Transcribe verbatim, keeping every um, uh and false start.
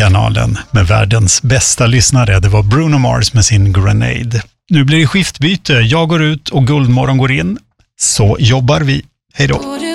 kanalen med världens bästa lyssnare. Det var Bruno Mars med sin Grenade. Nu blir det skiftbyte. Jag går ut och Guldmorgon går in. Så jobbar vi. Hej då!